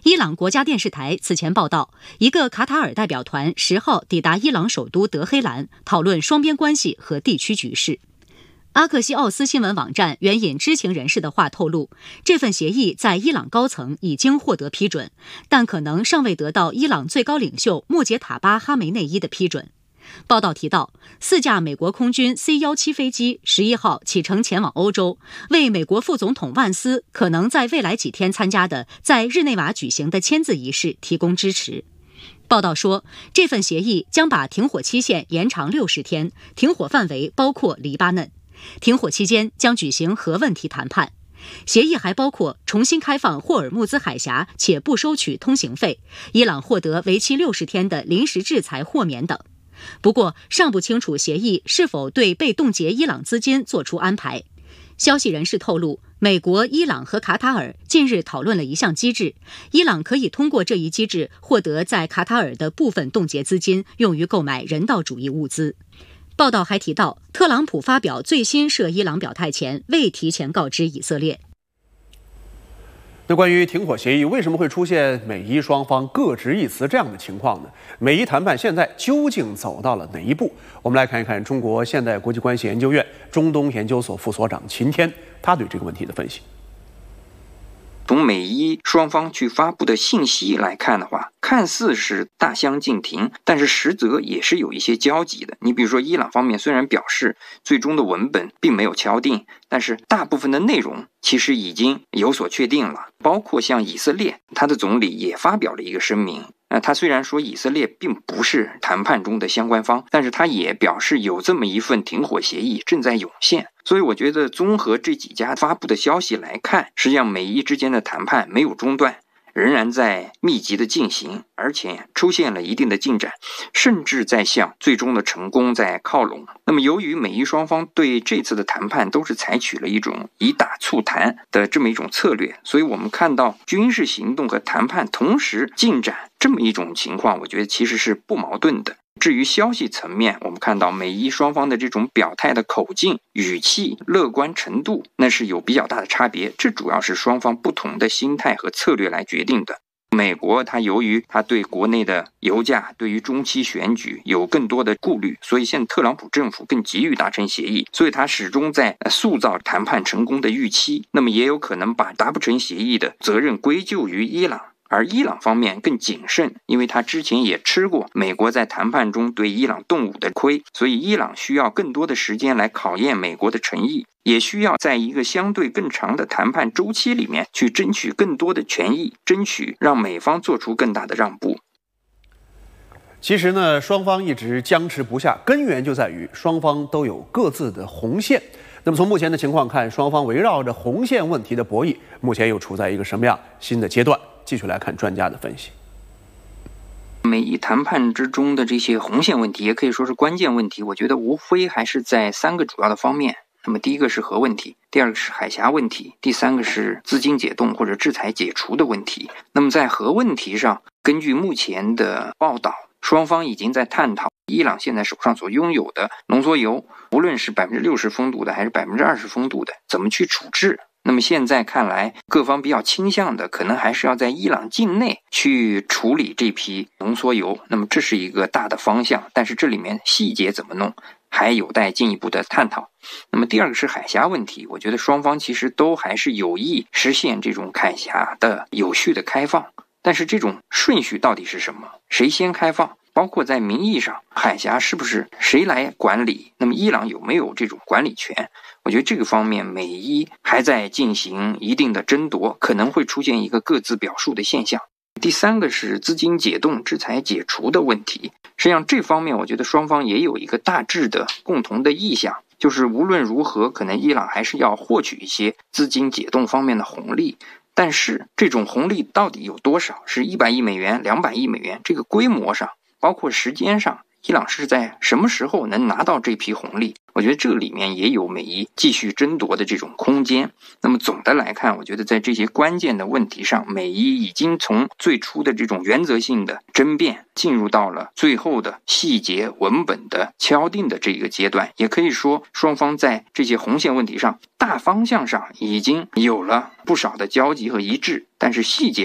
伊朗国家电视台此前报道，一个卡塔尔代表团10号抵达伊朗首都德黑兰，讨论双边关系和地区局势。阿克西奥斯新闻网站援引知情人士的话透露，这份协议在伊朗高层已经获得批准，但可能尚未得到伊朗最高领袖穆杰塔巴·哈梅内伊的批准。报道提到，4架美国空军 C-17飞机11号启程前往欧洲，为美国副总统万斯可能在未来几天参加的在日内瓦举行的签字仪式提供支持。报道说，这份协议将把停火期限延长60天，停火范围包括黎巴嫩。停火期间将举行核问题谈判。协议还包括重新开放霍尔木兹海峡且不收取通行费，伊朗获得为期60天的临时制裁豁免等。不过，尚不清楚协议是否对被冻结伊朗资金做出安排。消息人士透露，美国、伊朗和卡塔尔近日讨论了一项机制，伊朗可以通过这一机制获得在卡塔尔的部分冻结资金，用于购买人道主义物资。报道还提到，特朗普发表最新涉伊朗表态前未提前告知以色列。 那关于停火协议为什么会出现美伊双方各执一词这样的情况呢？美伊谈判现在究竟走到了哪一步？我们来看一看中国现代国际关系研究院中东研究所副所长秦天他对这个问题的分析。 从美伊双方去发布的信息来看的话，看似是大相径庭，但是实则也是有一些交集的。你比如说，伊朗方面虽然表示最终的文本并没有敲定，但是大部分的内容其实已经有所确定了。包括像以色列，他的总理也发表了一个声明。他虽然说以色列并不是谈判中的相关方，但是他也表示有这么一份停火协议正在涌现。所以我觉得综合这几家发布的消息来看，实际上美伊之间的谈判没有中断，仍然在密集的进行，而且出现了一定的进展，甚至在向最终的成功在靠拢。那么由于美伊双方对这次的谈判都是采取了一种以打促谈的这么一种策略，所以我们看到军事行动和谈判同时进展这么一种情况，我觉得其实是不矛盾的。至于消息层面，我们看到美伊双方的这种表态的口径、语气、乐观程度，那是有比较大的差别。这主要是双方不同的心态和策略来决定的。美国它由于它对国内的油价、对于中期选举有更多的顾虑，所以现在特朗普政府更急于达成协议，所以它始终在塑造谈判成功的预期。那么也有可能把达不成协议的责任归咎于伊朗。而伊朗方面更谨慎，因为他之前也吃过美国在谈判中对伊朗动武的亏，所以伊朗需要更多的时间来考验美国的诚意，也需要在一个相对更长的谈判周期里面去争取更多的权益，争取让美方做出更大的让步。 其实呢，双方一直僵持不下，根源就在于双方都有各自的红线。那么从目前的情况看，双方围绕着红线问题的博弈，目前又处在一个什么样新的阶段？继续来看专家的分析。 美伊谈判之中的这些红线问题，也可以说是关键问题，我觉得无非还是在3个主要的方面。那么第一个是核问题，第二个是海峡问题，第3个是资金解冻或者制裁解除的问题。那么在核问题上，根据目前的报道，双方已经在探讨伊朗现在手上所拥有的浓缩铀，无论是60%风度的还是20%风度的，怎么去处置。那么现在看来，各方比较倾向的可能还是要在伊朗境内去处理这批浓缩铀，那么这是一个大的方向，但是这里面细节怎么弄还有待进一步的探讨。那么第二个是海峡问题，我觉得双方其实都还是有意实现这种海峡的有序的开放，但是这种顺序到底是什么？谁先开放？包括在名义上，海峡是不是谁来管理？那么伊朗有没有这种管理权？我觉得这个方面美伊还在进行一定的争夺，可能会出现一个各自表述的现象。第3个是资金解冻、制裁解除的问题。实际上这方面我觉得双方也有一个大致的共同的意向，就是无论如何，可能伊朗还是要获取一些资金解冻方面的红利。但是这种红利到底有多少？是100亿美元、200亿美元？这个规模上，包括时间上，伊朗是在什么时候能拿到这批红利？我觉得这里面也有美伊继续争夺的这种空间。那么总的来看，我觉得在这些关键的问题上，美伊已经从最初的这种原则性的争辩，进入到了最后的细节文本的敲定的这个阶段。也可以说，双方在这些红线问题上，大方向上已经有了不少的交集和一致，但是细节